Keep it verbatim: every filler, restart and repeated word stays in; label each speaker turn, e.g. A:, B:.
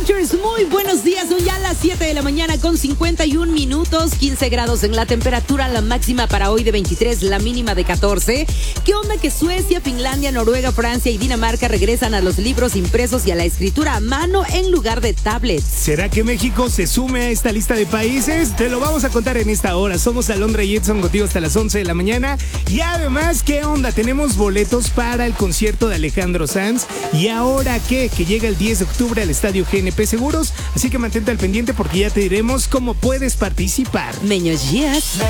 A: Rockers, muy buenos días. Son ya las siete de la mañana con cincuenta y un minutos, quince grados en la temperatura, la máxima para hoy de veintitrés, la mínima de catorce. ¿Qué onda que Suecia, Finlandia, Noruega, Francia y Dinamarca regresan a los libros impresos y a la escritura a mano en lugar de tablets?
B: ¿Será que México se sume a esta lista de países? Te lo vamos a contar en esta hora. Somos Alondra y Edson contigo hasta las once de la mañana. Y además, ¿qué onda? Tenemos boletos para el concierto de Alejandro Sanz. ¿Y ahora qué? Que llega el diez de octubre al Estadio G N P Seguros. Así que mantente al pendiente porque ya te diremos cómo puedes participar.
A: Meños días.